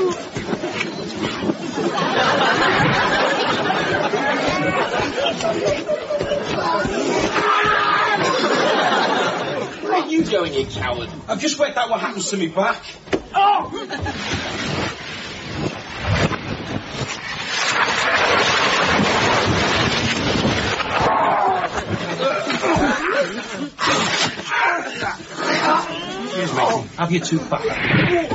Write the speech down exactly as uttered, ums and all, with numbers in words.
Where are you going, you coward? I've just worked out what happens to me back. Oh! Here's me. Have your tooth back.